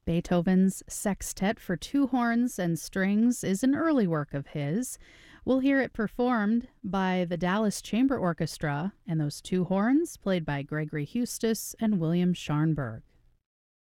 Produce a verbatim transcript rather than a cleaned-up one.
Beethoven's Sextet for Two Horns and Strings is an early work of his. We'll hear it performed by the Dallas Chamber Orchestra, and those two horns played by Gregory Hustis and William Scharnberg.